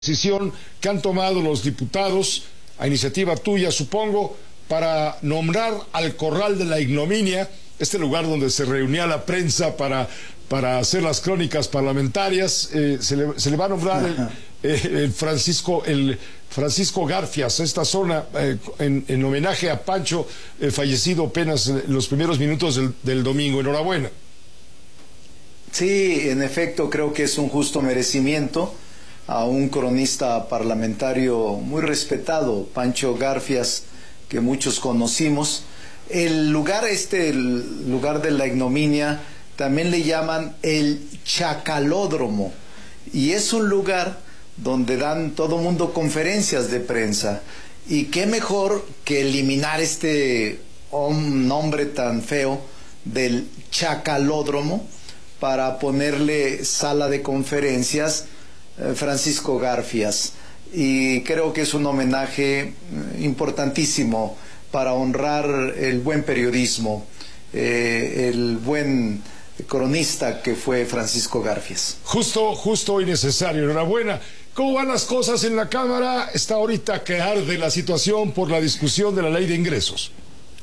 Decisión que han tomado los diputados, a iniciativa tuya, supongo, para nombrar al Corral de la Ignominia, este lugar donde se reunía la prensa para hacer las crónicas parlamentarias. Se le va a nombrar el Francisco Garfias, esta zona, en homenaje a Pancho, fallecido apenas en los primeros minutos del domingo. Enhorabuena. Sí, en efecto, creo que es un justo merecimiento a un cronista parlamentario muy respetado, Pancho Garfias, que muchos conocimos. El lugar de la Ignominia, también le llaman el Chacalódromo, y es un lugar donde dan todo mundo conferencias de prensa. Y qué mejor que eliminar este nombre tan feo del Chacalódromo para ponerle sala de conferencias Francisco Garfias. Y creo que es un homenaje importantísimo para honrar el buen periodismo, el buen cronista que fue Francisco Garfias. Justo y necesario. Enhorabuena. ¿Cómo van las cosas en la Cámara? Está ahorita que arde la situación por la discusión de la ley de ingresos.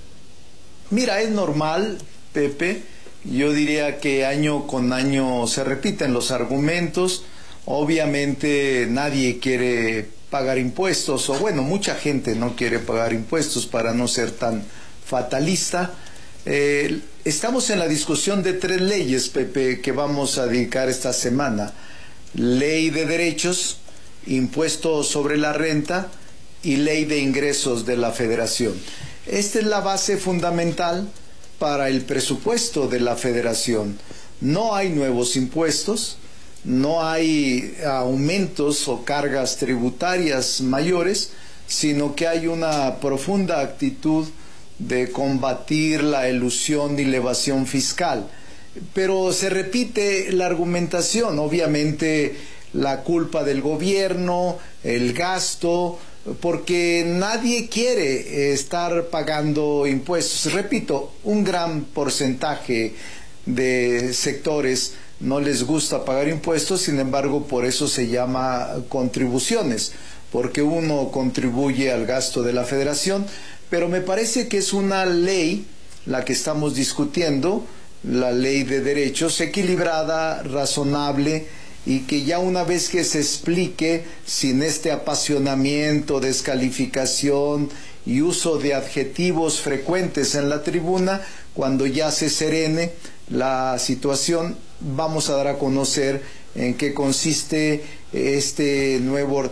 Mira, es normal, Pepe. Yo diría que año con año se repiten los argumentos. Obviamente nadie quiere pagar impuestos, o bueno, mucha gente no quiere pagar impuestos, para no ser tan fatalista. Estamos en la discusión de 3 leyes, Pepe, que vamos a dedicar esta semana: ley de derechos, impuesto sobre la renta y ley de ingresos de la Federación. Esta es la base fundamental para el presupuesto de la Federación. No hay nuevos impuestos, no hay aumentos o cargas tributarias mayores, sino que hay una profunda actitud de combatir la elusión y la evasión fiscal. Pero se repite la argumentación, obviamente la culpa del gobierno, el gasto, porque nadie quiere estar pagando impuestos. Repito, un gran porcentaje de sectores no les gusta pagar impuestos, sin embargo, por eso se llama contribuciones, porque uno contribuye al gasto de la Federación. Pero me parece que es una ley la que estamos discutiendo, la ley de derechos, equilibrada, razonable, y que ya una vez que se explique, sin este apasionamiento, descalificación y uso de adjetivos frecuentes en la tribuna, cuando ya se serene la situación, vamos a dar a conocer en qué consiste este nuevo.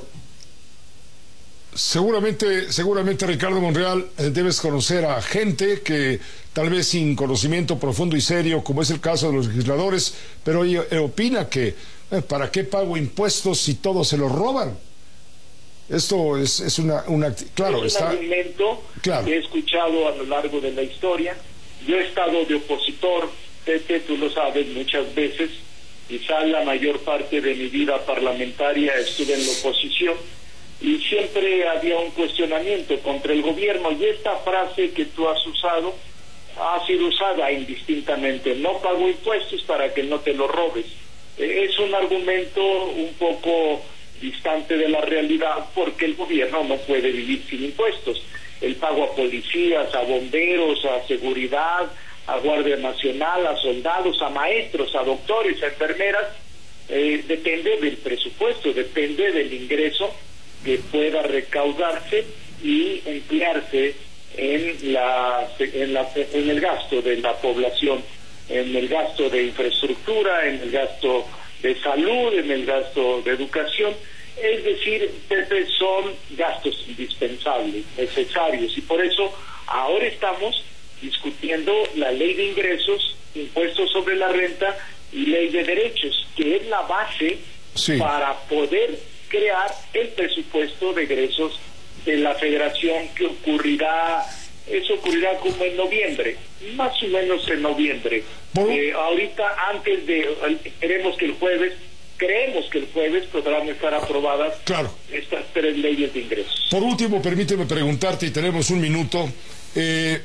Seguramente, Ricardo Monreal, debes conocer a gente que tal vez sin conocimiento profundo y serio, como es el caso de los legisladores, pero opina que ¿para qué pago impuestos si todos se los roban? Esto es un argumento que he escuchado a lo largo de la historia. Yo he estado de opositor, Pepe, tú lo sabes, muchas veces. Quizá la mayor parte de mi vida parlamentaria estuve en la oposición, y siempre había un cuestionamiento contra el gobierno, y esta frase que tú has usado ha sido usada indistintamente: no pago impuestos para que no te lo robes. Es un argumento un poco distante de la realidad, porque el gobierno no puede vivir sin impuestos. El pago a policías, a bomberos, a seguridad, a Guardia Nacional, a soldados, a maestros, a doctores, a enfermeras, depende del presupuesto, depende del ingreso que pueda recaudarse y emplearse en el gasto de la población, en el gasto de infraestructura, en el gasto de salud, en el gasto de educación. Es decir, Pepe, son gastos indispensables, necesarios, y por eso ahora estamos discutiendo la ley de ingresos, impuestos sobre la renta y ley de derechos, que es la base para poder crear el presupuesto de egresos de la Federación, que ocurrirá como en noviembre, más o menos en noviembre. Ahorita, creemos que el jueves podrán estar aprobadas estas 3 leyes de ingresos. Por último, permíteme preguntarte, y tenemos un minuto,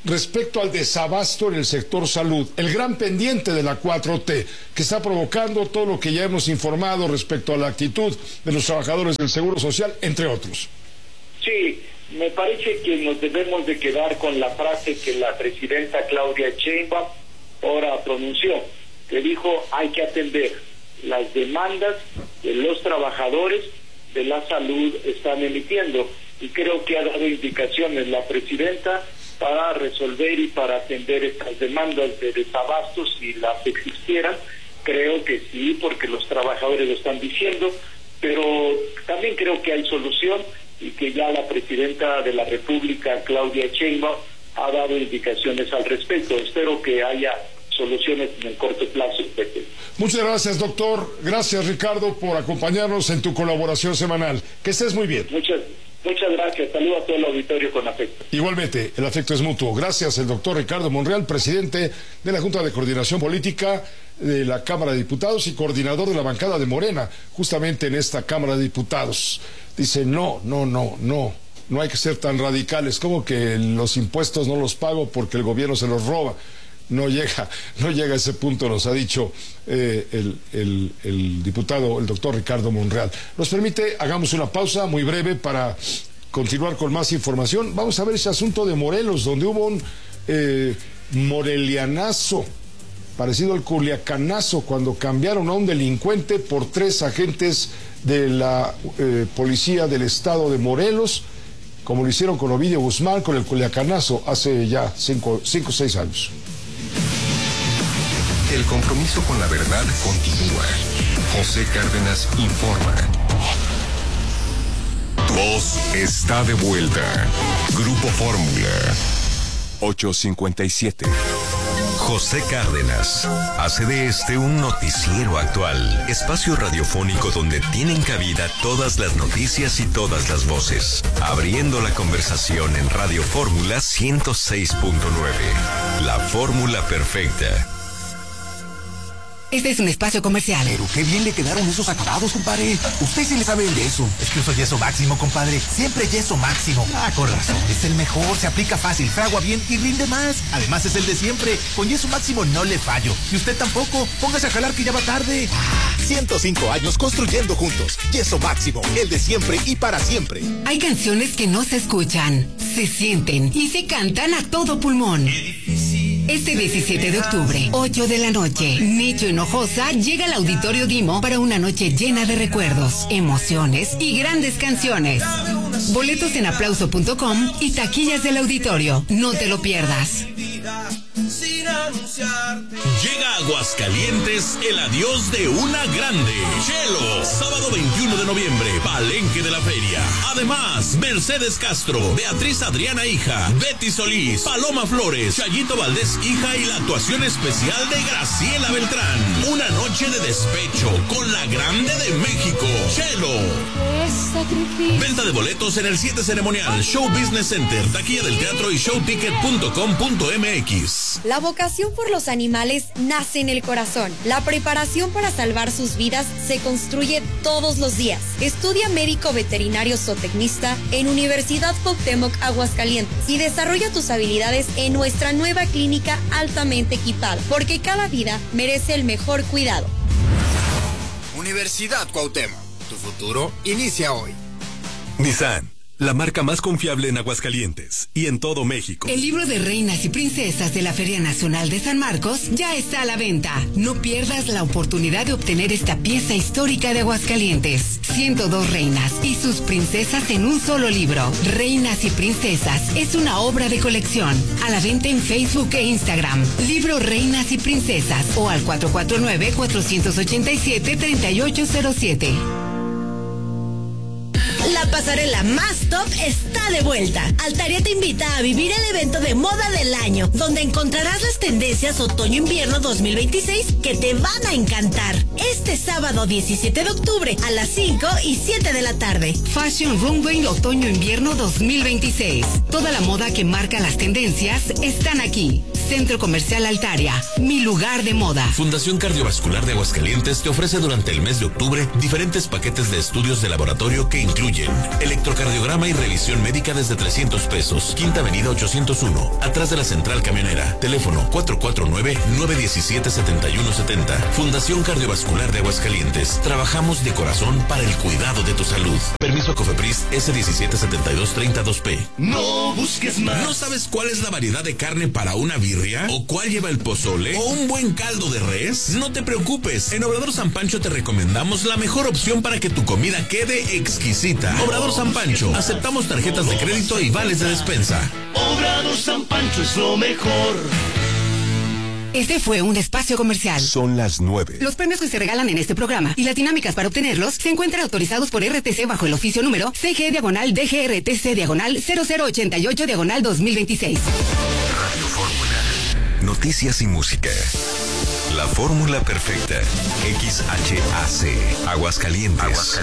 respecto al desabasto en el sector salud, el gran pendiente de la 4T, que está provocando todo lo que ya hemos informado respecto a la actitud de los trabajadores del Seguro Social, entre otros. Sí, me parece que nos debemos de quedar con la frase que la presidenta Claudia Sheinbaum ahora pronunció, que dijo: hay que atender las demandas de los trabajadores de la salud están emitiendo, y creo que ha dado indicaciones la presidenta para resolver y para atender estas demandas de desabastos si las existieran. Creo que sí, porque los trabajadores lo están diciendo, pero también creo que hay solución y que ya la presidenta de la República, Claudia Sheinbaum, ha dado indicaciones al respecto. Espero que haya soluciones en el corto plazo, Pepe. Muchas gracias, doctor. Gracias, Ricardo, por acompañarnos en tu colaboración semanal. Que estés muy bien. Muchas gracias. Saludo a todo el auditorio con afecto. Igualmente, el afecto es mutuo. Gracias, el doctor Ricardo Monreal, presidente de la Junta de Coordinación Política de la Cámara de Diputados y coordinador de la bancada de Morena, justamente en esta Cámara de Diputados. Dice, no hay que ser tan radicales, como que los impuestos no los pago porque el gobierno se los roba. No llega a ese punto, nos ha dicho el diputado, el doctor Ricardo Monreal. Nos permite, hagamos una pausa muy breve para continuar con más información. Vamos a ver ese asunto de Morelos, donde hubo un morelianazo, parecido al culiacanazo, cuando cambiaron a un delincuente por 3 agentes de la policía del estado de Morelos, como lo hicieron con Ovidio Guzmán, con el culiacanazo, hace ya 5 o 6 años. El compromiso con la verdad continúa. José Cárdenas informa. Tu voz está de vuelta. Grupo Fórmula 857. José Cárdenas hace de este un noticiero actual, espacio radiofónico donde tienen cabida todas las noticias y todas las voces, abriendo la conversación en Radio Fórmula 106.9. La fórmula perfecta. Este es un espacio comercial. Pero qué bien le quedaron esos acabados, compadre. Usted sí le sabe el yeso. Es que uso yeso máximo, compadre. Siempre yeso máximo. Ah, con razón. Es el mejor, se aplica fácil, fragua bien y rinde más. Además es el de siempre. Con yeso máximo no le fallo. Y usted tampoco. Póngase a jalar que ya va tarde. 105 años construyendo juntos. Yeso máximo, el de siempre y para siempre. Hay canciones que no se escuchan, se sienten y se cantan a todo pulmón. Este 17 de octubre, 8 de la noche, Nicho Hinojosa llega al Auditorio Dimo para una noche llena de recuerdos, emociones y grandes canciones. Boletos en aplauso.com y taquillas del auditorio. No te lo pierdas. Llega a Aguascalientes el adiós de una grande. Chelo, sábado 21 de noviembre, Palenque de la Feria. Además, Mercedes Castro, Beatriz Adriana hija, Betty Solís, Paloma Flores, Chayito Valdés hija y la actuación especial de Graciela Beltrán. Una noche de despecho con la grande de México, Chelo. Venta de boletos en el 7 Ceremonial, Show Business Center, taquilla del teatro y showticket.com.mx. La vocación por los animales nace en el corazón. La preparación para salvar sus vidas se construye todos los días. Estudia médico veterinario zootecnista en Universidad Cuauhtémoc Aguascalientes y desarrolla tus habilidades en nuestra nueva clínica altamente equipada, porque cada vida merece el mejor cuidado. Universidad Cuauhtémoc, tu futuro inicia hoy. Nissan, la marca más confiable en Aguascalientes y en todo México. El libro de reinas y princesas de la Feria Nacional de San Marcos ya está a la venta. No pierdas la oportunidad de obtener esta pieza histórica de Aguascalientes. 102 reinas y sus princesas en un solo libro. Reinas y Princesas es una obra de colección. A la venta en Facebook e Instagram. Libro Reinas y Princesas o al 449-487-3807. La pasarela más top está de vuelta. Altaria te invita a vivir el evento de moda del año, donde encontrarás las tendencias otoño-invierno 2026 que te van a encantar. Este sábado 17 de octubre a las 5 y 7 de la tarde. Fashion Runway otoño-invierno 2026. Toda la moda que marca las tendencias están aquí. Centro Comercial Altaria, mi lugar de moda. Fundación Cardiovascular de Aguascalientes te ofrece durante el mes de octubre diferentes paquetes de estudios de laboratorio que incluyen electrocardiograma y revisión médica desde 300 pesos. Quinta Avenida 801, atrás de la Central Camionera. Teléfono 449-917-7170. Fundación Cardiovascular de Aguascalientes. Trabajamos de corazón para el cuidado de tu salud. Permiso COFEPRIS S177232P. No busques más. ¿No sabes cuál es la variedad de carne para una birria? ¿O cuál lleva el pozole? ¿O un buen caldo de res? No te preocupes. En Obrador San Pancho te recomendamos la mejor opción para que tu comida quede exquisita. Obrador San Pancho. Aceptamos tarjetas de crédito y vales de despensa. Obrador San Pancho es lo mejor. Este fue un espacio comercial. Son las 9. Los premios que se regalan en este programa y las dinámicas para obtenerlos se encuentran autorizados por RTC bajo el oficio número CG-DGRTC-0088-2026. Radio Fórmula. Noticias y música. La fórmula perfecta. XHAC. Aguascalientes.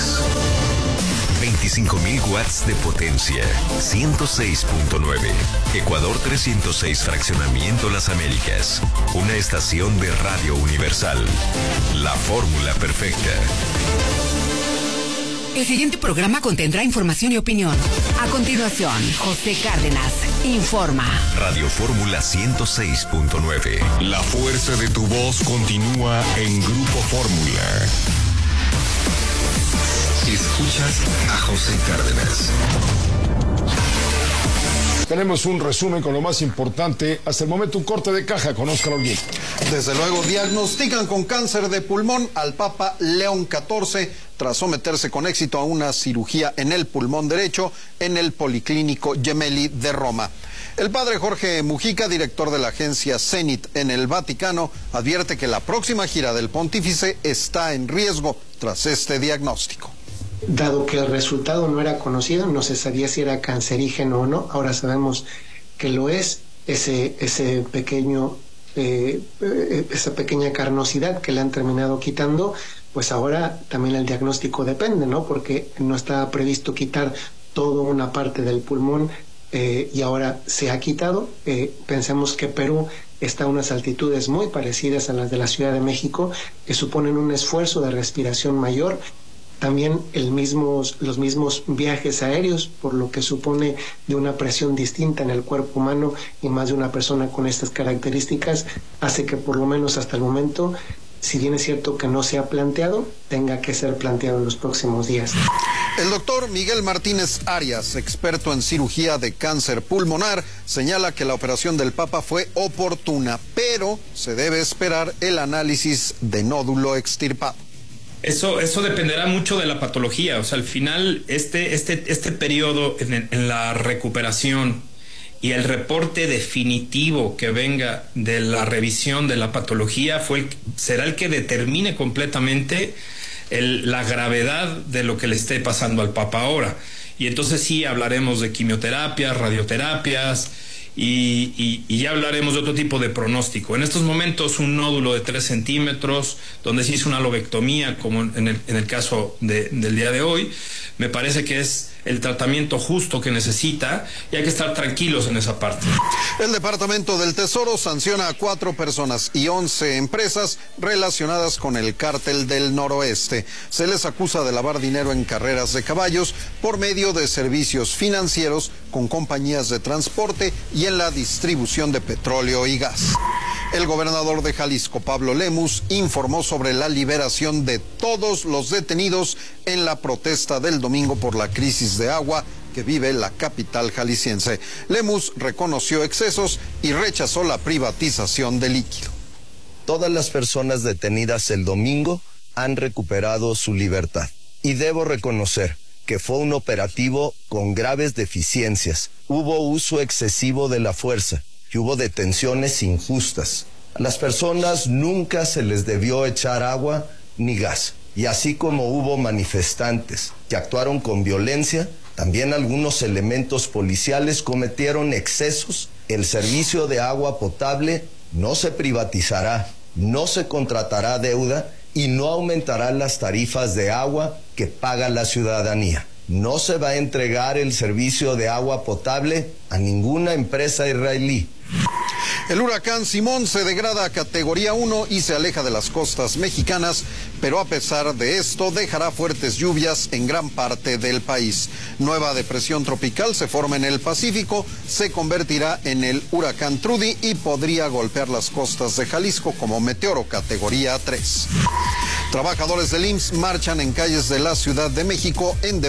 25.000 watts de potencia. 106.9. Ecuador 306, Fraccionamiento Las Américas. Una estación de Radio Universal. La fórmula perfecta. El siguiente programa contendrá información y opinión. A continuación, José Cárdenas informa. Radio Fórmula 106.9. La fuerza de tu voz continúa en Grupo Fórmula. Escuchas a José Cárdenas. Tenemos un resumen con lo más importante. Hasta el momento, un corte de caja con Óscar Holguín. Desde luego, diagnostican con cáncer de pulmón al Papa León XIV tras someterse con éxito a una cirugía en el pulmón derecho en el Policlínico Gemelli de Roma. El padre Jorge Mujica, director de la agencia Zenit en el Vaticano, advierte que la próxima gira del pontífice está en riesgo tras este diagnóstico. Dado que el resultado no era conocido, no se sabía si era cancerígeno o no, ahora sabemos que lo es, esa pequeña carnosidad que le han terminado quitando, pues ahora también el diagnóstico depende, ¿no? Porque no estaba previsto quitar toda una parte del pulmón y ahora se ha quitado. Pensemos que Perú está a unas altitudes muy parecidas a las de la Ciudad de México, que suponen un esfuerzo de respiración mayor. También los mismos viajes aéreos, por lo que supone de una presión distinta en el cuerpo humano y más de una persona con estas características, hace que por lo menos hasta el momento, si bien es cierto que no se ha planteado, tenga que ser planteado en los próximos días. El doctor Miguel Martínez Arias, experto en cirugía de cáncer pulmonar, señala que la operación del Papa fue oportuna, pero se debe esperar el análisis de nódulo extirpado. Eso dependerá mucho de la patología. O sea, al final, este periodo en la recuperación y el reporte definitivo que venga de la revisión de la patología será el que determine completamente la gravedad de lo que le esté pasando al Papa ahora. Y entonces sí hablaremos de quimioterapias, radioterapias, y ya hablaremos de otro tipo de pronóstico. En estos momentos, un nódulo de 3 centímetros, donde se hizo una lobectomía, como en el caso del día de hoy, me parece que es el tratamiento justo que necesita y hay que estar tranquilos en esa parte. El Departamento del Tesoro sanciona a 4 personas y 11 empresas relacionadas con el Cártel del Noroeste. Se les acusa de lavar dinero en carreras de caballos por medio de servicios financieros con compañías de transporte y en la distribución de petróleo y gas. El gobernador de Jalisco, Pablo Lemus, informó sobre la liberación de todos los detenidos en la protesta del domingo por la crisis de agua que vive la capital jalisciense. Lemus reconoció excesos y rechazó la privatización de líquido. Todas las personas detenidas el domingo han recuperado su libertad. Y debo reconocer que fue un operativo con graves deficiencias. Hubo uso excesivo de la fuerza y hubo detenciones injustas. A las personas nunca se les debió echar agua ni gas. Y así como hubo manifestantes que actuaron con violencia, también algunos elementos policiales cometieron excesos. El servicio de agua potable no se privatizará, no se contratará deuda y no aumentará las tarifas de agua que paga la ciudadanía. No se va a entregar el servicio de agua potable a ninguna empresa israelí. El huracán Simón se degrada a categoría 1 y se aleja de las costas mexicanas, pero a pesar de esto dejará fuertes lluvias en gran parte del país. Nueva depresión tropical se forma en el Pacífico, se convertirá en el huracán Trudy y podría golpear las costas de Jalisco como meteoro categoría 3. Trabajadores del IMSS marchan en calles de la Ciudad de México en